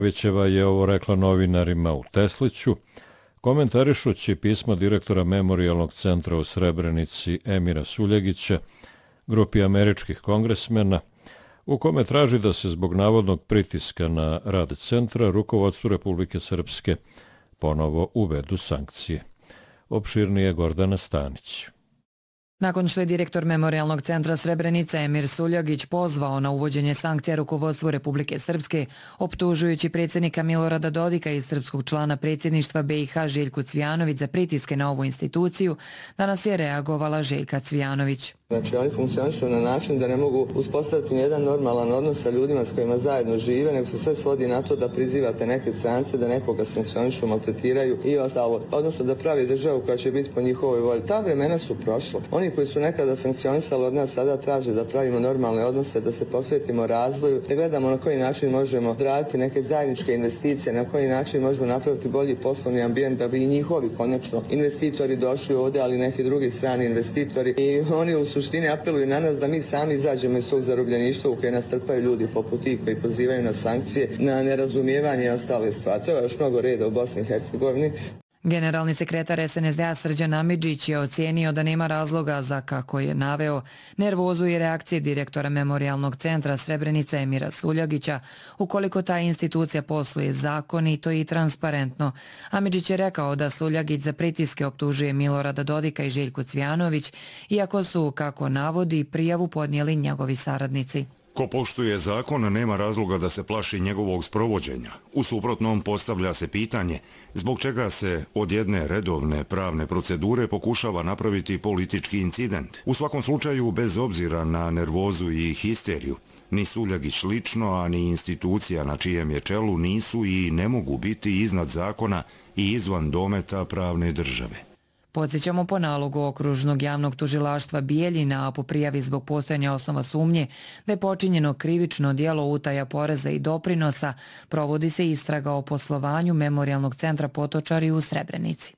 Vićeva je ovo rekla novinarima u Tesliću, komentarišući pismo direktora Memorijalnog centra u Srebrenici Emira Suljagića, grupi američkih kongresmena, u kome traži da se zbog navodnog pritiska na rad centra rukovodstvu Republike Srpske ponovo uvedu sankcije. Opširnije Gordana Stanić. Nakon što je direktor Memorijalnog centra Srebrenica Emir Suljagić pozvao na uvođenje sankcija rukovodstvu Republike Srpske, optužujući predsjednika Milorada Dodika i srpskog člana predsjedništva BiH Željku Cvijanović za pritiske na ovu instituciju, danas je reagovala Željka Cvijanović. Znači, oni funkcionišu na način da ne mogu uspostaviti jedan normalan odnos sa ljudima s kojima zajedno žive, nego se sve svodi na to da prizivate neke strance, da nekoga sankcionišu, maltretiraju i ostalo. Odnosno da pravi državu koja će biti po njihovoj volji. Ta vremena su prošla. Oni koji su nekada sankcionisali od nas sada traže da pravimo normalne odnose, da se posvetimo razvoju, da gledamo na koji način možemo raditi neke zajedničke investicije, na koji način možemo napraviti bolji poslovni ambijent da bi i njihovi konačno investitori došli ovdje, ali neki drugi strani investitori. I oni u suštini apeluju na nas da mi sami izađemo iz tog zarobljeništva u koje nas trpaju ljudi poput tih koji pozivaju na sankcije, na nerazumijevanje i ostale stvari. To je još mnogo reda u Bosni i Hercegovini. Generalni sekretar SNSD-a Srđan Amidžić je ocijenio da nema razloga za, kako je naveo, nervozu i reakcije direktora Memorijalnog centra Srebrenica Emira Suljagića ukoliko ta institucija posluje zakonito i transparentno. Amidžić je rekao da Suljagić za pritiske optužuje Milorada Dodika i Željku Cvijanović, iako su, kako navodi, prijavu podnijeli njegovi saradnici. Ko poštuje zakon, nema razloga da se plaši njegovog sprovođenja. U suprotnom postavlja se pitanje zbog čega se od jedne redovne pravne procedure pokušava napraviti politički incident. U svakom slučaju, bez obzira na nervozu i histeriju, ni Suljagić lično, a ni institucija na čijem je čelu nisu i ne mogu biti iznad zakona i izvan dometa pravne države. Podsjećamo, po nalogu Okružnog javnog tužilaštva Bijeljina, a po prijavi zbog postojanja osnova sumnje da je počinjeno krivično djelo utaja poreza i doprinosa, provodi se istraga o poslovanju Memorijalnog centra Potočari u Srebrenici.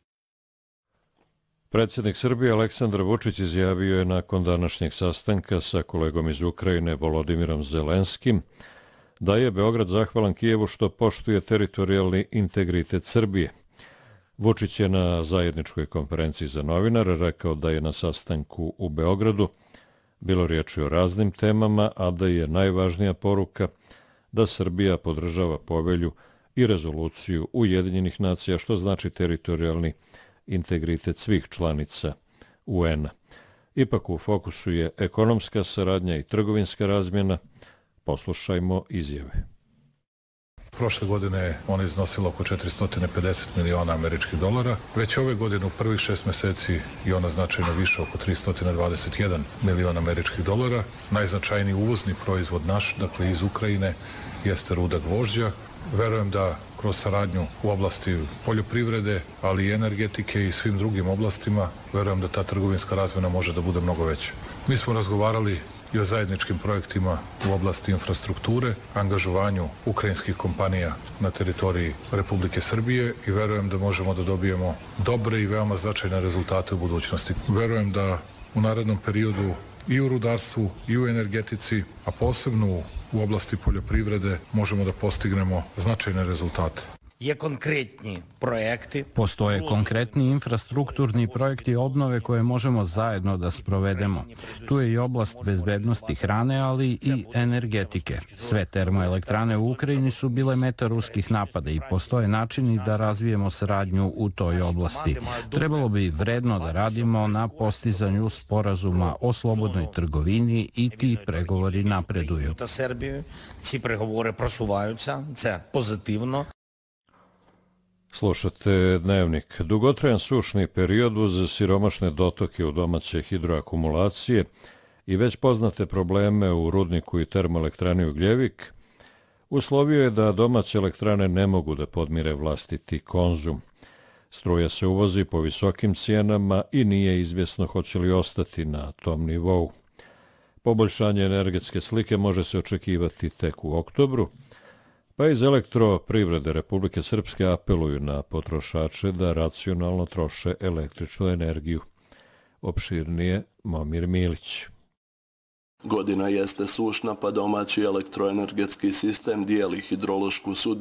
Predsjednik Srbije Aleksandar Vučić izjavio je nakon današnjeg sastanka sa kolegom iz Ukrajine Volodimirom Zelenskim da je Beograd zahvalan Kijevu što poštuje teritorijalni integritet Srbije. Vučić je na zajedničkoj konferenciji za novinare rekao da je na sastanku u Beogradu bilo riječi o raznim temama, a da je najvažnija poruka da Srbija podržava povelju i rezoluciju Ujedinjenih nacija, što znači teritorijalni integritet svih članica UN-a. Ipak u fokusu je ekonomska saradnja i trgovinska razmjena. Poslušajmo izjave. Prošle godine ona iznosila oko 450 miliona američkih dolara. Već ove godine u prvih 6 mjeseci i ona značajno više, oko 321 miliona američkih dolara. Najznačajniji uvozni proizvod naš, dakle iz Ukrajine, jeste ruda gvožđa. Verujem da kroz saradnju u oblasti poljoprivrede, ali i energetike i svim drugim oblastima, verujem da ta trgovinska razmjena može da bude mnogo veća. Mi smo razgovarali i o zajedničkim projektima u oblasti infrastrukture, angažovanju ukrajinskih kompanija na teritoriji Republike Srbije i verujem da možemo da dobijemo dobre i veoma značajne rezultate u budućnosti. Verujem da u narednom periodu i u rudarstvu i u energetici, a posebno u oblasti poljoprivrede, možemo da postignemo značajne rezultate. Postoje konkretni infrastrukturni projekti obnove koje možemo zajedno da sprovedemo. Tu je i oblast bezbednosti hrane, ali i energetike. Sve termoelektrane u Ukrajini su bile meta ruskih napada i postoje načini da razvijemo saradnju u toj oblasti. Trebalo bi vredno da radimo na postizanju sporazuma o slobodnoj trgovini i ti pregovori napreduju. Slušate Dnevnik. Dugotrajan sušni period uz siromašne dotoke u domaće hidroakumulacije i već poznate probleme u rudniku i termoelektrani Ugljevik uslovio je da domaće elektrane ne mogu da podmire vlastiti konzum. Struja se uvozi po visokim cijenama i nije izvjesno hoće li ostati na tom nivou. Poboljšanje energetske slike može se očekivati tek u oktobru, pa iz Elektroprivrede Republike Srpske apeluju na potrošače da racionalno troše električnu energiju. Opširnije Momir Milić. Godina jeste sušna, pa domaći elektroenergetski sistem dijeli hidrološku sudbinu